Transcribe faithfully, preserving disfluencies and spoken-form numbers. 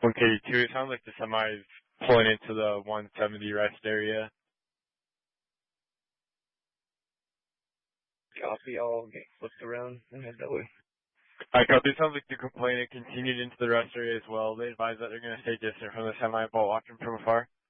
one K two, it sounds like the semi is pulling into the one seventy rest area. Copy, I'll get flipped around and head that way. I copy. It sounds like the complainant continued into the rest area as well. They advise that they're going to stay distant from the semi while watching from afar.